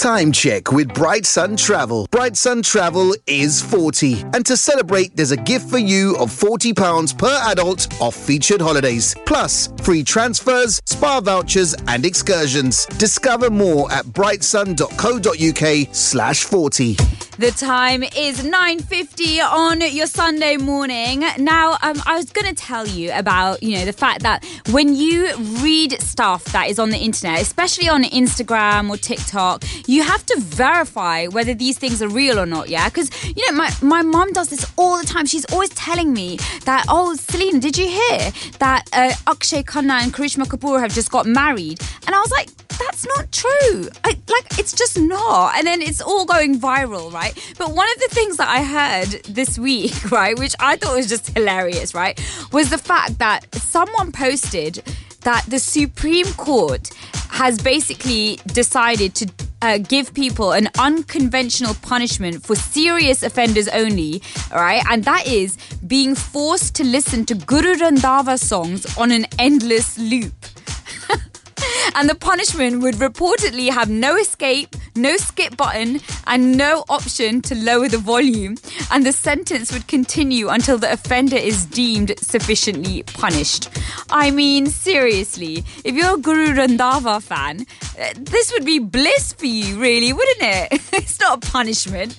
Time check with Bright Sun Travel. Bright Sun Travel is 40. And to celebrate, there's a gift for you of £40 per adult off featured holidays. Plus, free transfers, spa vouchers and excursions. Discover more at brightsun.co.uk/40. The time is 9:50 on your Sunday morning. Now, I was going to tell you about, the fact that when you read stuff that is on the internet, especially on Instagram or TikTok, you have to verify whether these things are real or not, yeah? Because, my mum does this all the time. She's always telling me that, oh, Selena, did you hear that Akshay Khanna and Karishma Kapoor have just got married? And I was like, that's not true. It's just not. And then it's all going viral, right? But one of the things that I heard this week, right, which I thought was just hilarious, right, was the fact that someone posted that the Supreme Court has basically decided to give people an unconventional punishment for serious offenders only, right? And that is being forced to listen to Guru Randava songs on an endless loop. And the punishment would reportedly have no escape, no skip button, and no option to lower the volume. And the sentence would continue until the offender is deemed sufficiently punished. I mean, seriously, if you're a Guru Randava fan, this would be bliss for you, really, wouldn't it? It's not a punishment.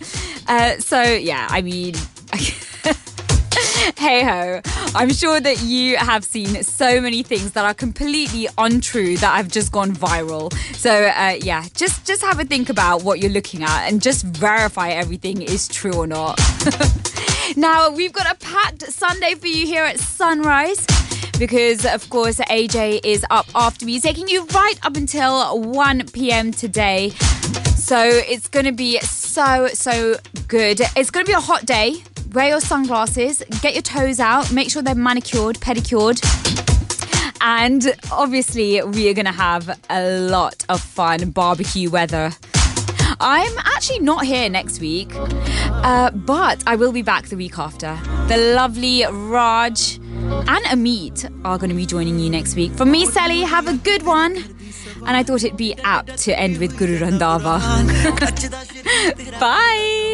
Hey ho, I'm sure that you have seen so many things that are completely untrue that have just gone viral. So just have a think about what you're looking at and just verify everything is true or not. Now, we've got a packed Sunday for you here at Sunrise because, of course, AJ is up after me, taking you right up until 1 p.m. today. So it's going to be so good. It's going to be a hot day. Wear your sunglasses, get your toes out, make sure they're manicured, pedicured. And obviously, we are going to have a lot of fun barbecue weather. I'm actually not here next week, but I will be back the week after. The lovely Raj and Amit are going to be joining you next week. From me, Sally, have a good one. And I thought it'd be apt to end with Guru Randava. Bye.